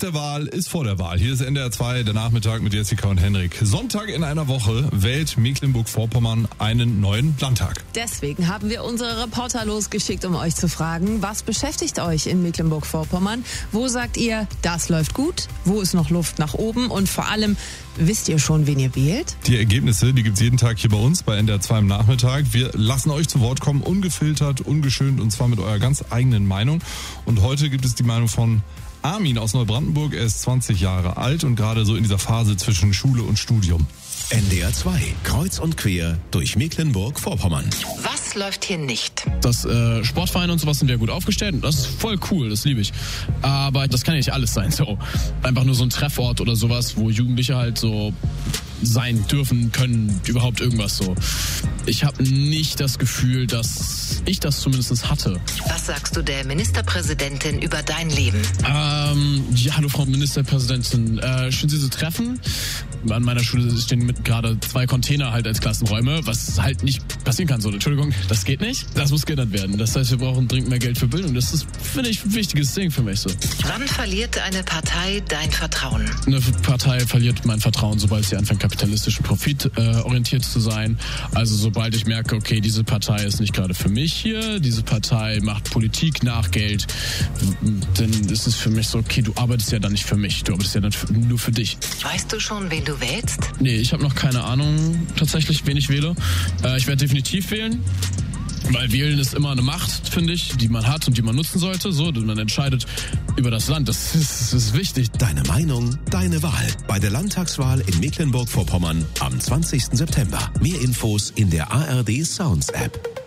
der Wahl ist vor der Wahl. Hier ist NDR 2, der Nachmittag mit Jessica und Henrik. Sonntag in einer Woche wählt Mecklenburg-Vorpommern einen neuen Landtag. Deswegen haben wir unsere Reporter losgeschickt, um euch zu fragen, was beschäftigt euch in Mecklenburg-Vorpommern? Wo sagt ihr, das läuft gut? Wo ist noch Luft nach oben? Und vor allem, wisst ihr schon, wen ihr wählt? Die Ergebnisse, die gibt's jeden Tag hier bei uns bei NDR 2 am Nachmittag. Wir lassen euch zu Wort kommen, ungefiltert, ungeschönt und zwar mit eurer ganz eigenen Meinung. Und heute gibt es die Meinung von Armin aus Neubrandenburg. Er ist 20 Jahre alt und gerade so in dieser Phase zwischen Schule und Studium. NDR 2, kreuz und quer durch Mecklenburg-Vorpommern. Was läuft hier nicht? Das Sportvereine und sowas sind ja gut aufgestellt und das ist voll cool, das liebe ich. Aber das kann ja nicht alles sein, so einfach nur so ein Treffort oder sowas, wo Jugendliche halt so sein dürfen, können, überhaupt irgendwas so. Ich habe nicht das Gefühl, dass ich das zumindest hatte. Was sagst du der Ministerpräsidentin über dein Leben? Ja, hallo Frau Ministerpräsidentin. Schön, Sie zu treffen. An meiner Schule stehen gerade 2 Container halt als Klassenräume, was halt nicht passieren kann. So, Entschuldigung, das geht nicht. Das muss geändert werden. Das heißt, wir brauchen dringend mehr Geld für Bildung. Das ist, finde ich, ein wichtiges Ding für mich so. Wann verliert eine Partei dein Vertrauen? Eine Partei verliert mein Vertrauen, sobald sie anfängt, kapitalistischen Profit orientiert zu sein. Also sobald ich merke, okay, diese Partei ist nicht gerade für mich hier, diese Partei macht Politik nach Geld, dann ist es für mich so, okay, du arbeitest ja dann nicht für mich, du arbeitest ja dann nur für dich. Weißt du schon, wen du wählst? Nee, ich habe noch keine Ahnung tatsächlich, wen ich wähle. Ich werde definitiv wählen. Weil wählen ist immer eine Macht, finde ich, die man hat und die man nutzen sollte. So, man entscheidet über das Land. Das ist wichtig. Deine Meinung, deine Wahl. Bei der Landtagswahl in Mecklenburg-Vorpommern am 20. September. Mehr Infos in der ARD Sounds App.